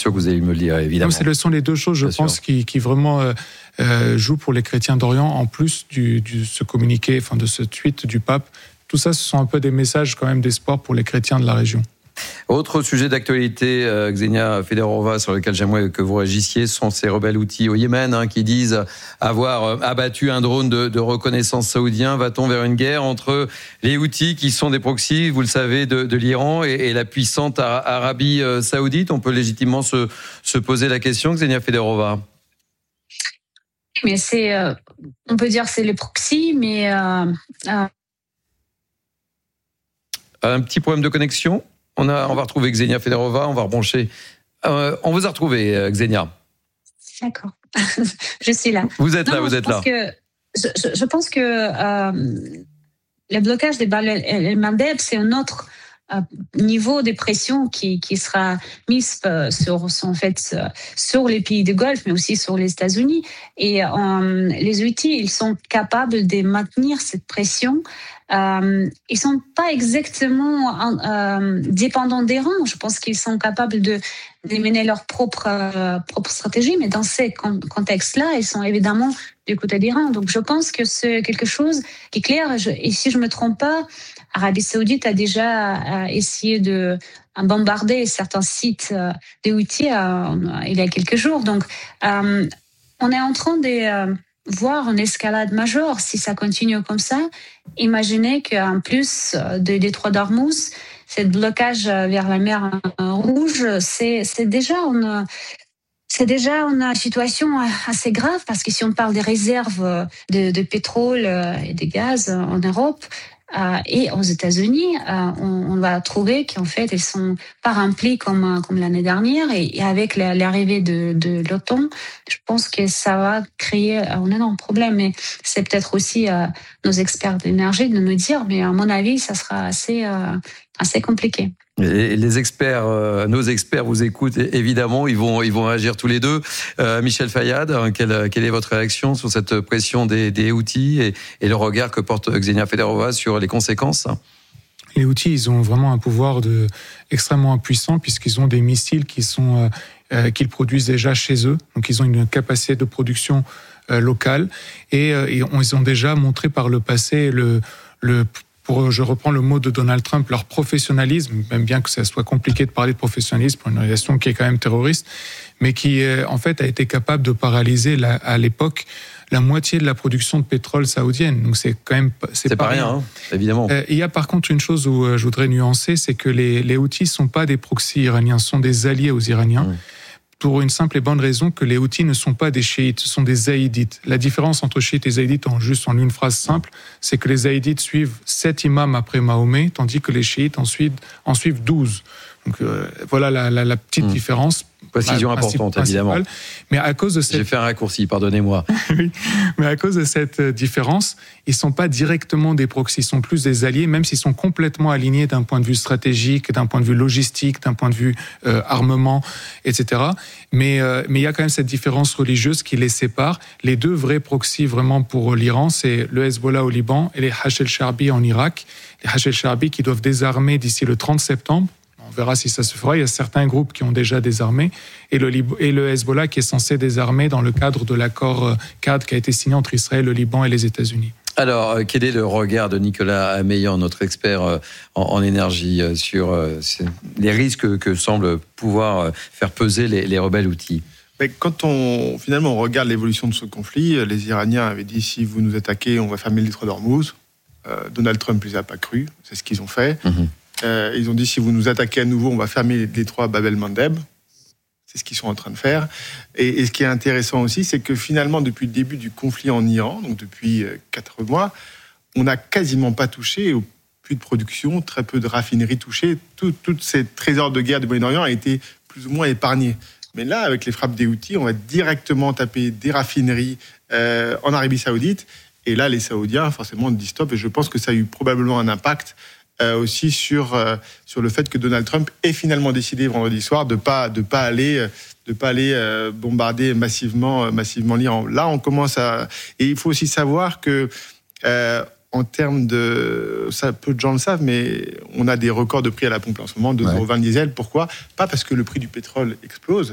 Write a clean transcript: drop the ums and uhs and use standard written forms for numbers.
sûr que vous allez me le dire, évidemment. Ce sont les deux choses, je pense, qui vraiment jouent pour les chrétiens d'Orient, en plus de ce communiqué, de ce tweet du pape. Tout ça, ce sont un peu des messages quand même d'espoir pour les chrétiens de la région. Autre sujet d'actualité, Ksenia Federova, sur lequel j'aimerais que vous réagissiez, sont ces rebelles houthis au Yémen qui disent avoir abattu un drone de reconnaissance saoudien. Va-t-on vers une guerre entre les houthis, qui sont des proxys, vous le savez, de l'Iran, et la puissante Arabie saoudite? On peut légitimement se poser la question, Ksenia Federova. Mais on peut dire que c'est les proxys, mais... Un petit problème de connexion. On va retrouver Ksenia Federova, on va rebrancher. On vous a retrouvé, Ksenia. D'accord, je suis là. Vous êtes là. Je pense que le blocage des Bab el-Mandeb, c'est un autre niveau de pression qui sera mise sur les pays du Golfe, mais aussi sur les États-Unis. Et les Houthis, ils sont capables de maintenir cette pression. Ils sont pas exactement dépendants d'Iran. Je pense qu'ils sont capables de mener leur propre stratégie, mais dans ces contextes-là, ils sont évidemment du côté d'Iran. Donc je pense que c'est quelque chose qui est clair. Et si je me trompe pas, Arabie Saoudite a déjà essayé de bombarder certains sites des Houthis il y a quelques jours. Donc on est en train de voir une escalade majeure si ça continue comme ça. Imaginez qu'en plus de détroit d'Ormuz, ce blocage vers la mer Rouge, c'est déjà une situation assez grave, parce que si on parle des réserves de pétrole et de gaz en Europe et aux États-Unis, on va trouver qu'en fait elles sont pas remplies comme l'année dernière, et avec l'arrivée de l'OTAN, je pense que ça va créer un énorme problème. Mais c'est peut-être aussi nos experts d'énergie de nous dire, mais à mon avis ça sera assez compliqué. Et les experts, nos experts vous écoutent évidemment, ils vont réagir tous les deux. Michel Fayad, quelle est votre réaction sur cette pression des Houthis et le regard que porte Ksenia Federova sur les conséquences? Les Houthis, ils ont vraiment un pouvoir extrêmement puissant, puisqu'ils ont des missiles qu'ils produisent déjà chez eux. Donc ils ont une capacité de production locale, et ils ont déjà montré par le passé je reprends le mot de Donald Trump, leur professionnalisme, même bien que ça soit compliqué de parler de professionnalisme pour une organisation qui est quand même terroriste, mais qui en fait a été capable de paralyser à l'époque la moitié de la production de pétrole saoudienne. Donc c'est quand même c'est pas rien, évidemment. Il y a par contre une chose où je voudrais nuancer, c'est que les Houthis sont pas des proxys iraniens, sont des alliés aux Iraniens. Pour une simple et bonne raison que les Houthis ne sont pas des chiites, ce sont des zaïdites. La différence entre chiites et zaïdites, en une phrase simple, c'est que les zaïdites suivent 7 imams après Mahomet, tandis que les chiites en suivent 12. Donc voilà la petite différence. Précision importante, évidemment. Mais à cause de cette... J'ai fait un raccourci, pardonnez-moi. Oui, mais à cause de cette différence, ils ne sont pas directement des proxys, ils sont plus des alliés, même s'ils sont complètement alignés d'un point de vue stratégique, d'un point de vue logistique, d'un point de vue armement, etc. Mais il y a quand même cette différence religieuse qui les sépare. Les deux vrais proxys vraiment pour l'Iran, c'est le Hezbollah au Liban et les Hachd el-Sharbi en Irak. Les Hachd el-Sharbi qui doivent désarmer d'ici le 30 septembre. On verra si ça se fera. Il y a certains groupes qui ont déjà désarmé, et le Hezbollah qui est censé désarmer dans le cadre de l'accord cadre qui a été signé entre Israël, le Liban et les États-Unis. Alors, quel est le regard de Nicolas Meillan, notre expert en énergie, sur les risques que semblent pouvoir faire peser les rebelles Houthis? Mais quand on regarde l'évolution de ce conflit, les Iraniens avaient dit, si vous nous attaquez, on va fermer le détroit d'Ormuz. Donald Trump ne les a pas cru, c'est ce qu'ils ont fait. Ils ont dit, si vous nous attaquez à nouveau, on va fermer les détroits Bab el-Mandeb. C'est ce qu'ils sont en train de faire. Et ce qui est intéressant aussi, c'est que finalement, depuis le début du conflit en Iran, donc depuis 4 mois, on n'a quasiment pas touché au puits de production, très peu de raffineries touchées. Tous ces trésors de guerre du Moyen-Orient ont été plus ou moins épargnés. Mais là, avec les frappes des Houthis, on va directement taper des raffineries en Arabie Saoudite. Et là, les Saoudiens, forcément, disent stop. Et je pense que ça a eu probablement un impact aussi sur le fait que Donald Trump ait finalement décidé vendredi soir de pas aller bombarder massivement l'Iran. Là, on commence à... Et il faut aussi savoir que en termes de... Ça, peu de gens le savent, mais on a des records de prix à la pompe en ce moment, 2,20 € diesel. Pourquoi ? Pas parce que le prix du pétrole explose,